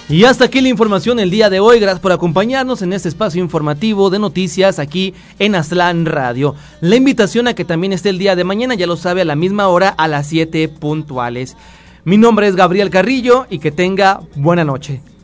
Y hasta aquí la información el día de hoy. Gracias por acompañarnos en este espacio informativo de noticias aquí en Aztlán Radio. La invitación a que también esté el día de mañana, ya lo sabe, a la misma hora, a las 7 puntuales. Mi nombre es Gabriel Carrillo y que tenga buena noche.